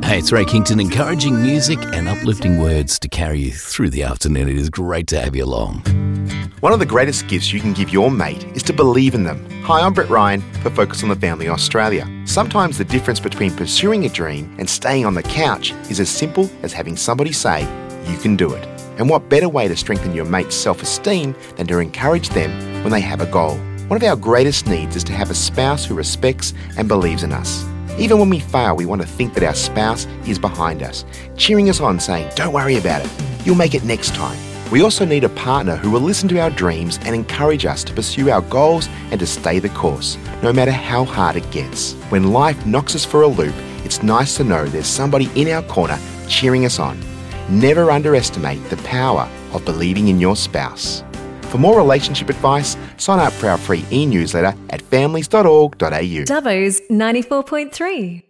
Hey, it's Ray Kington, encouraging music and uplifting words to carry you through the afternoon. It is great to have you along. One of the greatest gifts you can give your mate is to believe in them. Hi, I'm Brett Ryan for Focus on the Family Australia. Sometimes the difference between pursuing a dream and staying on the couch is as simple as having somebody say, you can do it. And what better way to strengthen your mate's self-esteem than to encourage them when they have a goal? One of our greatest needs is to have a spouse who respects and believes in us. Even when we fail, we want to think that our spouse is behind us, cheering us on, saying, don't worry about it, you'll make it next time. We also need a partner who will listen to our dreams and encourage us to pursue our goals and to stay the course, no matter how hard it gets. When life knocks us for a loop, it's nice to know there's somebody in our corner cheering us on. Never underestimate the power of believing in your spouse. For more relationship advice, sign up for our free e-newsletter at families.org.au. Dubbo's 94.3.